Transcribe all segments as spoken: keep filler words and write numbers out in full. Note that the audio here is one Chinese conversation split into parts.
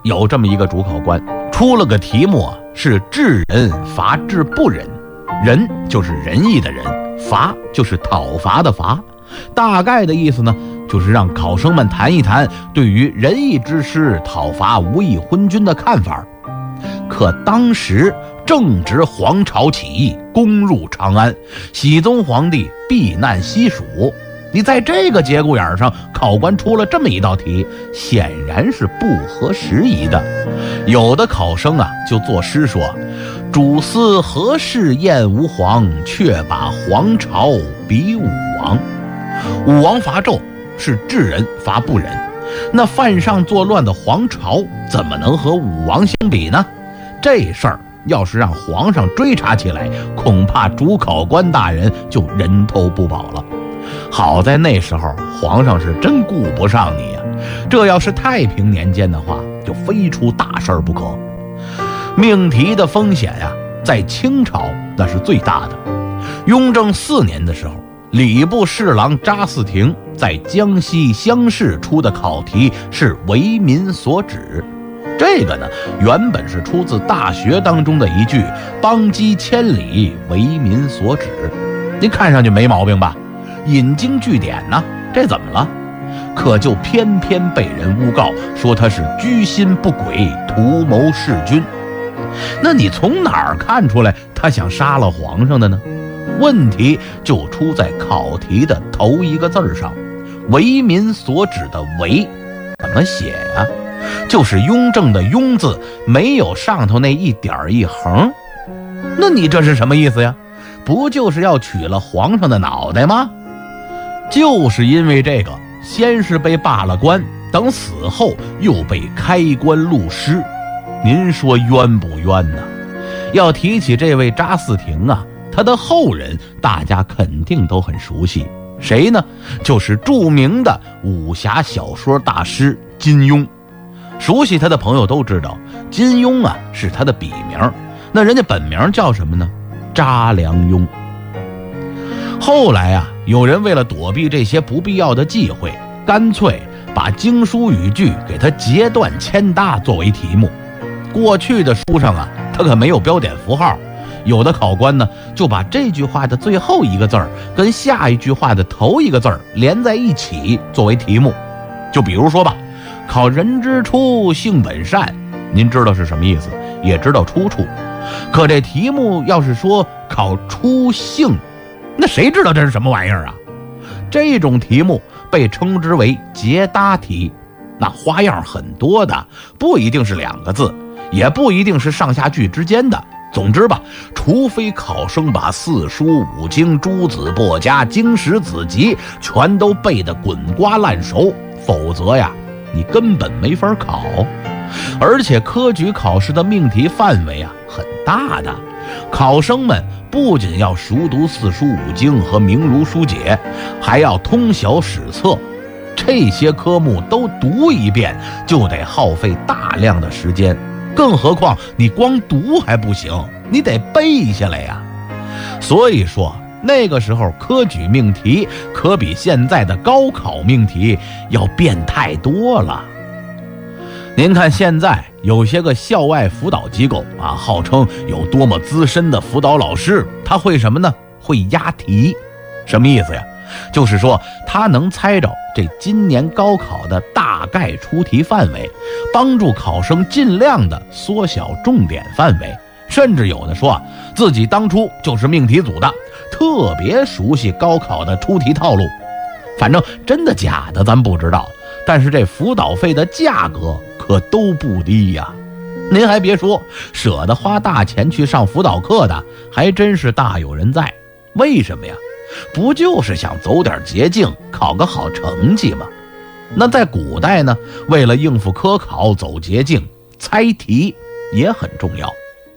有这么一个主考官，出了个题目啊，是治人罚治不仁，仁就是仁义的仁，罚就是讨伐的罚。大概的意思呢，就是让考生们谈一谈对于仁义之师讨伐无义昏君的看法。可当时正值黄巢起义攻入长安，熹宗皇帝避难西蜀，你在这个节骨眼上，考官出了这么一道题，显然是不合时宜的。有的考生啊就作诗说：主司何事厌吾皇，却把黄巢比武王。武王伐纣是治人罚不仁，那犯上作乱的黄巢怎么能和武王相比呢？这事儿要是让皇上追查起来，恐怕主考官大人就人头不保了。好在那时候皇上是真顾不上你呀、啊，这要是太平年间的话，就非出大事不可。命题的风险呀、啊，在清朝那是最大的。雍正四年的时候，礼部侍郎查嗣庭在江西乡试出的考题是为民所指，这个呢原本是出自《大学》当中的一句邦畿千里为民所指，你看上去没毛病吧？引经据典呢，这怎么了？可就偏偏被人诬告说他是居心不轨，图谋弑君。那你从哪儿看出来他想杀了皇上的呢？问题就出在考题的头一个字上，为民所指的为怎么写呀、啊？就是雍正的雍字没有上头那一点一横。那你这是什么意思呀？不就是要取了皇上的脑袋吗？就是因为这个，先是被罢了官，等死后又被开棺录尸，您说冤不冤呢？要提起这位查嗣庭啊，他的后人大家肯定都很熟悉，谁呢？就是著名的武侠小说大师金庸。熟悉他的朋友都知道，金庸啊是他的笔名，那人家本名叫什么呢？查良镛。后来啊，有人为了躲避这些不必要的忌讳，干脆把经书语句给它截断牵搭作为题目。过去的书上啊，它可没有标点符号，有的考官呢就把这句话的最后一个字儿跟下一句话的头一个字儿连在一起作为题目。就比如说吧，考人之初性本善，您知道是什么意思，也知道出处。可这题目要是说考出性，那谁知道这是什么玩意儿啊？这种题目被称之为结搭题，那花样很多的，不一定是两个字，也不一定是上下句之间的。总之吧，除非考生把四书五经诸子百家经史子集全都背得滚瓜烂熟，否则呀你根本没法考。而且科举考试的命题范围啊很大的，考生们不仅要熟读四书五经和名儒书解，还要通晓史册，这些科目都读一遍就得耗费大量的时间，更何况你光读还不行，你得背下来呀。所以说那个时候科举命题可比现在的高考命题要变态多了。您看现在有些个校外辅导机构啊，号称有多么资深的辅导老师，他会什么呢？会押题。什么意思呀？就是说他能猜着这今年高考的大概出题范围，帮助考生尽量的缩小重点范围。甚至有的说啊，自己当初就是命题组的，特别熟悉高考的出题套路。反正真的假的咱不知道，但是这辅导费的价格可都不低呀。您还别说，舍得花大钱去上辅导课的还真是大有人在。为什么呀？不就是想走点捷径，考个好成绩吗？那在古代呢，为了应付科考走捷径，猜题也很重要。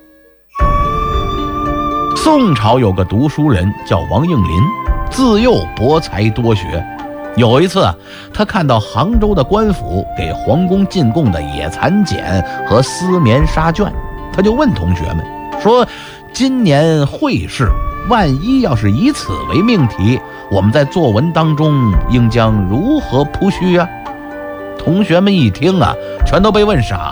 宋朝有个读书人叫王应麟，自幼博才多学。有一次他看到杭州的官府给皇宫进贡的野蚕茧和丝棉纱绢，他就问同学们说，今年会试万一要是以此为命题，我们在作文当中应将如何铺叙啊？同学们一听啊，全都被问傻